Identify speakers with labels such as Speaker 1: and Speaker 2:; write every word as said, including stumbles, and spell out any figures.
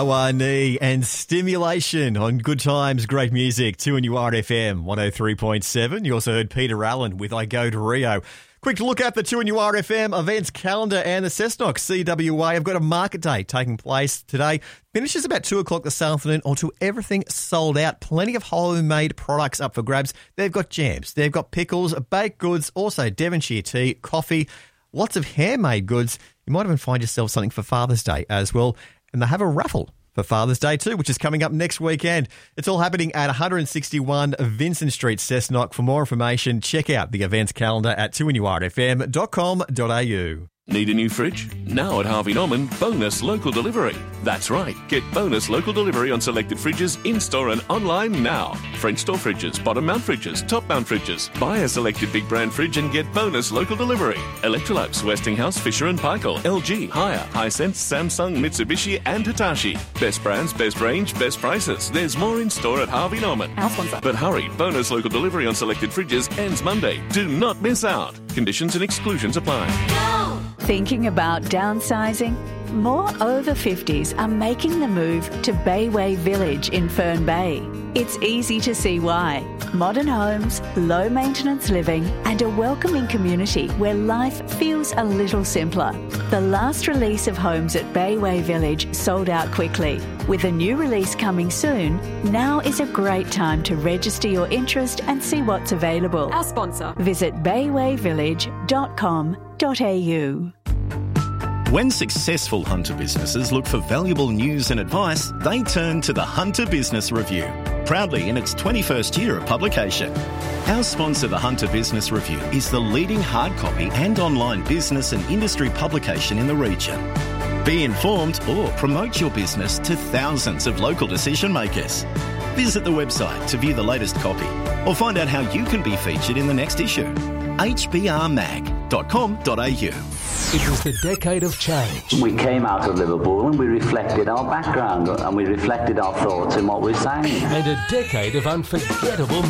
Speaker 1: Awani and Stimulation on Good Times, Great Music, two N U R F M, one oh three point seven. You also heard Peter Allen with I Go to Rio. Quick to look at the two N U R F M events calendar and the Cessnock C W A. I've got a market day taking place today. Finishes about two o'clock this afternoon onto everything sold out. Plenty of homemade products up for grabs. They've got jams, they've got pickles, baked goods, also Devonshire tea, coffee, lots of handmade goods. You might even find yourself something for Father's Day as well. And they have a raffle for Father's Day too, which is coming up next weekend. It's all happening at one sixty-one Vincent Street, Cessnock. For more information, check out the events calendar at two N U R F M dot com dot a u.
Speaker 2: Need a new fridge? Now at Harvey Norman, bonus local delivery. That's right, get bonus local delivery on selected fridges in-store and online now. French door fridges, bottom mount fridges, top mount fridges. Buy a selected big brand fridge and get bonus local delivery. Electrolux, Westinghouse, Fisher and Paykel, L G, Haier, Hisense, Samsung, Mitsubishi and Hitachi. Best brands, best range, best prices. There's more in store at Harvey Norman.
Speaker 3: Our sponsor.
Speaker 2: But hurry, bonus local delivery on selected fridges ends Monday. Do not miss out. Conditions and exclusions apply.
Speaker 3: No!
Speaker 4: Thinking about downsizing? More over fifties are making the move to Bayway Village in Fern Bay. It's easy to see why. Modern homes, low maintenance living, and a welcoming community where life feels a little simpler. The last release of homes at Bayway Village sold out quickly. With a new release coming soon, now is a great time to register your interest and see what's available.
Speaker 3: Our sponsor.
Speaker 4: Visit bayway village dot com dot a u.
Speaker 5: When successful hunter businesses look for valuable news and advice, they turn to the Hunter Business Review, proudly in its twenty-first year of publication. Our sponsor, the Hunter Business Review, is the leading hard copy and online business and industry publication in the region. Be informed or promote your business to thousands of local decision makers. Visit the website to view the latest copy or find out how you can be featured in the next issue. h b r mag dot com dot a u.
Speaker 6: It was the decade of change.
Speaker 7: We came out of Liverpool and we reflected our background and we reflected our thoughts in what we're saying.
Speaker 6: And a decade of unforgettable